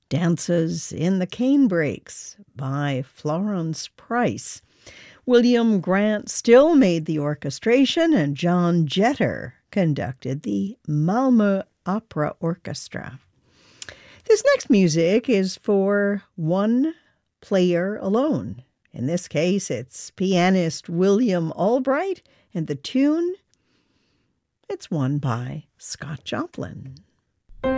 Dances in the Canebrakes by Florence Price. William Grant Still made the orchestration, and John Jetter conducted the Malmö Opera Orchestra. This next music is for one player alone. In this case, it's pianist William Albright, and the tune, it's one by Scott Joplin.